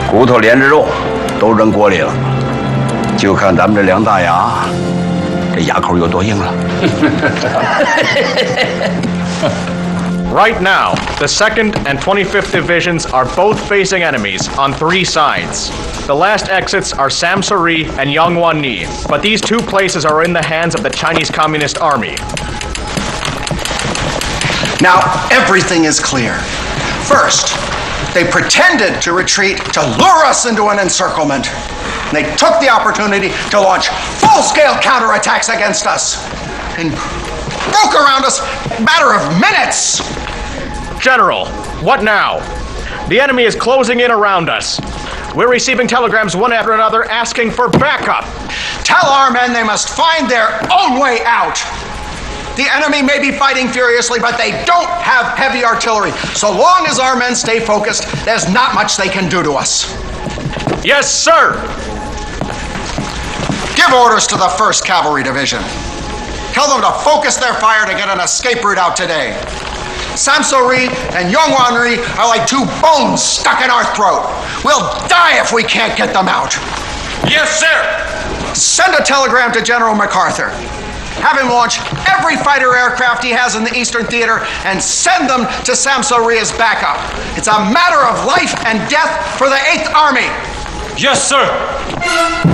骨头连着肉都扔锅里了，就看咱们这梁大牙这牙口有多硬了。 Right now, the 2nd and 25th Divisions are both facing enemies on 3 sides. The last exits are Samsuri and Yongwanni, but these 2 places are in the hands of the Chinese Communist Army. Now, everything is clear. First, they pretended to retreat to lure us into an encirclement. They took the opportunity to launch full-scale counterattacks against us and broke around us in a matter of minutes. General, what now? The enemy is closing in around us. We're receiving telegrams one after another asking for backup. Tell our men they must find their own way out. The enemy may be fighting furiously, but they don't have heavy artillery. So long as our men stay focused, there's not much they can do to us. Yes, sir! Give orders to the 1st Cavalry Division. Tell them to focus their fire to get an escape route out today. Samsuri and Yongwanri are like 2 bones stuck in our throat. We'll die if we can't get them out. Yes, sir! Send a telegram to General MacArthur. Have him launch every fighter aircraft he has in the Eastern Theater and send them to Samsuri as backup. It's a matter of life and death for the 8th Army. Yes, sir!